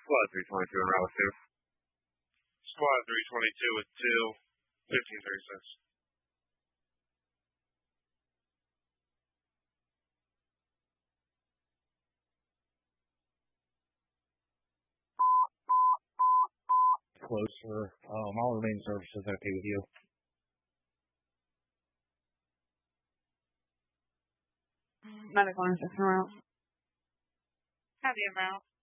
Squad 322 and route 2. Squad 322 with 2, 1536. Closer. All remaining services okay with you? Medical assistant route. Have you route?